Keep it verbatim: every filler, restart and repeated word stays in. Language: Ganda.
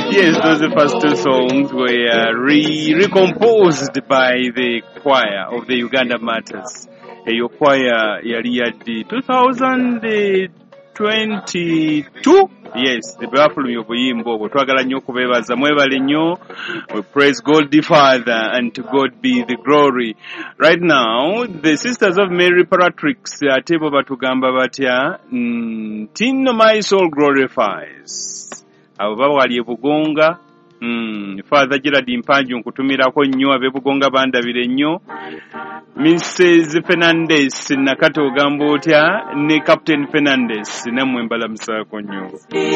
Yes, those first two songs were uh, re- recomposed by the choir of the Uganda Martyrs. Uh, your choir yali yaddi two thousand twenty-two. Yes, the bafulumya obuyimba obwo twagala nnyo okubeebaza mwebale nnyo. We praise God the Father and to God be the glory. Right now the Sisters of Mary Paratrix ate bo batugamba batya ntinno my soul glorifies. Abo bawali e Bugonga. Mm, Father Gerard Mpanju nkutumirako nnyo abe Bugonga bandabire nnyo. Missus Fernandez Nakato ogamba otya ne Captain Fernandez namwe mbalamusako nnyo.